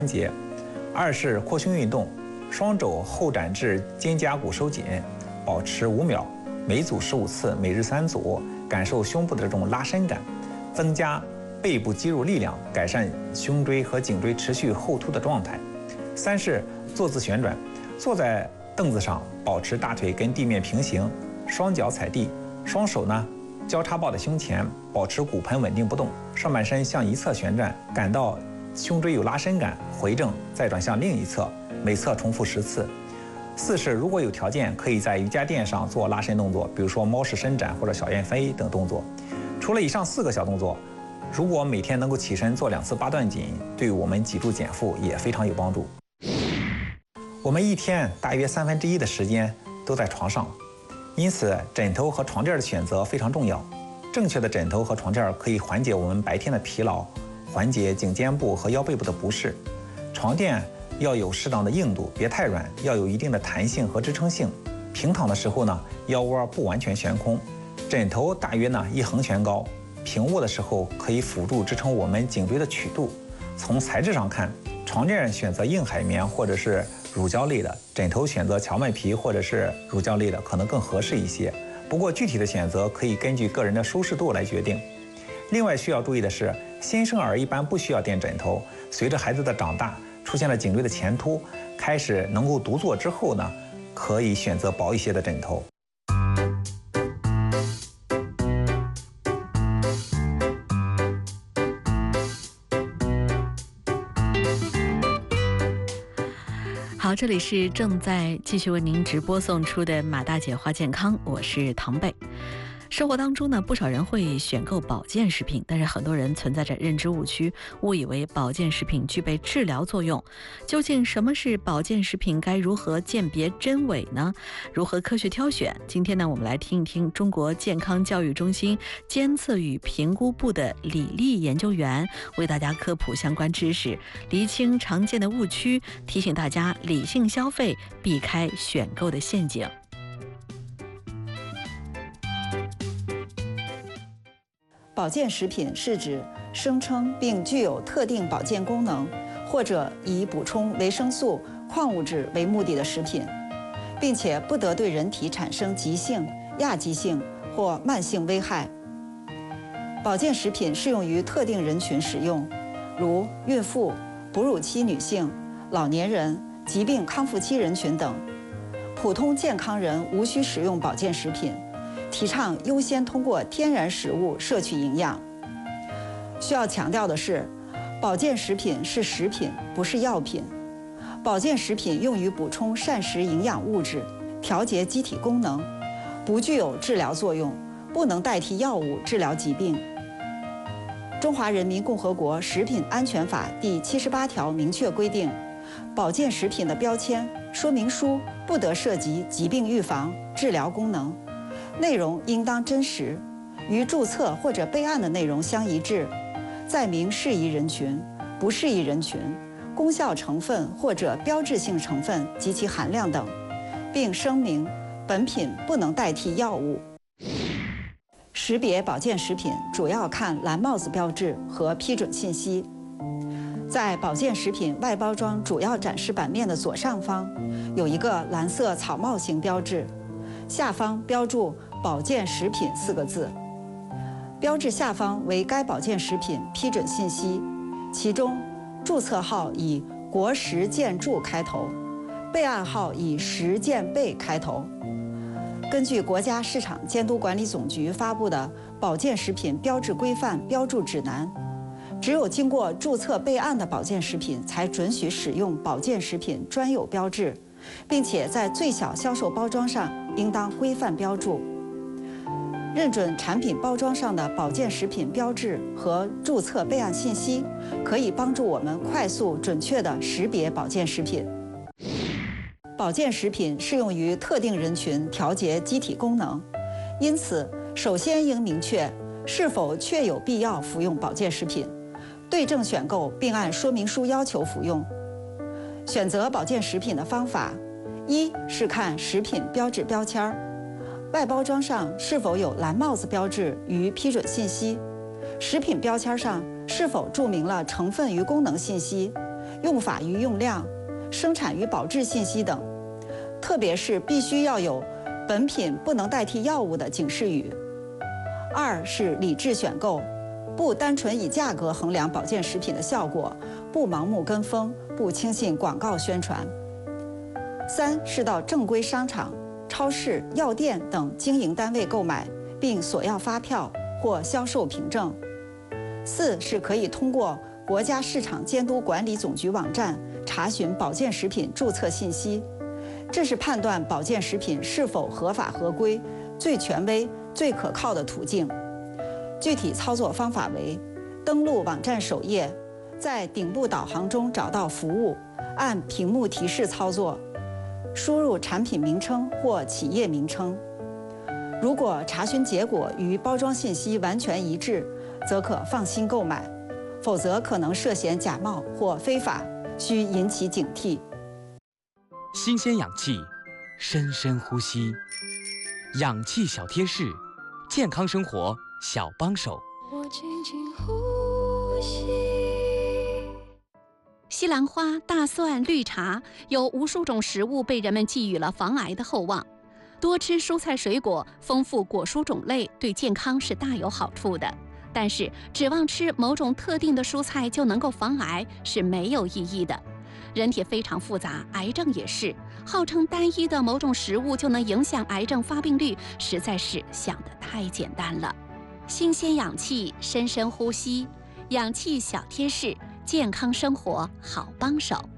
节；二是扩胸运动，双肘后展至肩胛骨收紧，保持5秒，每组15次，每日3组，感受胸部的这种拉伸感，增加背部肌肉力量，改善胸椎和颈椎持续后凸的状态。三是坐姿旋转，坐在凳子上，保持大腿跟地面平行，双脚踩地，双手呢交叉抱在胸前，保持骨盆稳定不动，上半身向一侧旋转，感到胸椎有拉伸感，回正再转向另一侧，每侧重复10次。四是如果有条件，可以在瑜伽垫上做拉伸动作，比如说猫式伸展或者小燕飞等动作。除了以上4个小动作，如果每天能够起身做2次8段锦，对我们脊柱减负也非常有帮助。我们一天大约1/3的时间都在床上，因此枕头和床垫的选择非常重要。正确的枕头和床垫可以缓解我们白天的疲劳，缓解颈肩部和腰背部的不适。床垫要有适当的硬度，别太软，要有一定的弹性和支撑性。平躺的时候呢，腰窝不完全悬空，枕头大约呢一横悬高。平卧的时候可以辅助支撑我们颈椎的曲度。从材质上看，床垫选择硬海绵或者是乳胶类的，枕头选择荞麦皮或者是乳胶类的，可能更合适一些。不过具体的选择可以根据个人的舒适度来决定。另外需要注意的是，新生儿一般不需要垫枕头，随着孩子的长大，出现了颈椎的前凸，开始能够独坐之后呢，可以选择薄一些的枕头。 好，这里是正在继续为您直播送出的马大姐话健康，我是唐贝。生活当中呢，不少人会选购保健食品，但是很多人存在着认知误区，误以为保健食品具备治疗作用。究竟什么是保健食品？该如何鉴别真伪呢？如何科学挑选？今天呢，我们来听一听中国健康教育中心监测与评估部的李丽研究员为大家科普相关知识，厘清常见的误区，提醒大家理性消费，避开选购的陷阱。 保健食品是指声称并具有特定保健功能，或者以补充维生素、矿物质为目的的食品，并且不得对人体产生急性、亚急性或慢性危害。保健食品适用于特定人群使用，如孕妇、哺乳期女性、老年人、疾病康复期人群等。普通健康人无需使用保健食品。提倡优先通过天然食物摄取营养。需要强调的是，保健食品是食品，不是药品。保健食品用于补充膳食营养物质，调节机体功能，不具有治疗作用，不能代替药物治疗疾病。中华人民共和国食品安全法第78条明确规定，保健食品的标签、说明书不得涉及疾病预防、治疗功能。内容应当真实，与注册或者备案的内容相一致，载明适宜人群、不适宜人群、功效成分或者标志性成分及其含量等，并声明本品不能代替药物。识别保健食品主要看蓝帽子标志和批准信息。在保健食品外包装主要展示版面的左上方，有一个蓝色草帽型标志。下方标注“保健食品”4个字，标志下方为该保健食品批准信息，其中注册号以“国食健助”开头，备案号以“食健备”开头。根据国家市场监督管理总局发布的《保健食品标志规范标注指南》，只有经过注册备案的保健食品才准许使用保健食品专有标志，并且在最小销售包装上应当规范标注。认准产品包装上的保健食品标志和注册备案信息，可以帮助我们快速准确地识别保健食品。保健食品适用于特定人群调节机体功能，因此首先应明确是否确有必要服用保健食品，对症选购并按说明书要求服用。选择保健食品的方法，一是看食品标志标签，外包装上是否有蓝帽子标志与批准信息，食品标签上是否注明了成分与功能信息， 用法与用量、生产与保质信息等，特别是必须要有本品不能代替药物的警示语。2是理智选购，不单纯以价格衡量保健食品的效果，不盲目跟风，不轻信广告宣传。3是到正规商场、超市、药店等经营单位购买，并索要发票或销售凭证。4是可以通过国家市场监督管理总局网站查询保健食品注册信息，这是判断保健食品是否合法合规最权威、最可靠的途径。具体操作方法为：登录网站首页，在顶部导航中找到服务，按屏幕提示操作，输入产品名称或企业名称。如果查询结果与包装信息完全一致，则可放心购买，否则可能涉嫌假冒或非法，需引起警惕。 新鲜氧气，深深呼吸，氧气小贴士，健康生活小帮手。 我轻轻呼吸。西兰花、大蒜、绿茶，有无数种食物被人们寄予了防癌的厚望。多吃蔬菜水果，丰富果蔬种类，对健康是大有好处的。但是，指望吃某种特定的蔬菜就能够防癌是没有意义的。人体非常复杂，癌症也是。号称单一的某种食物就能影响癌症发病率，实在是想得太简单了。新鲜氧气，深深呼吸，氧气小贴士，健康生活好帮手。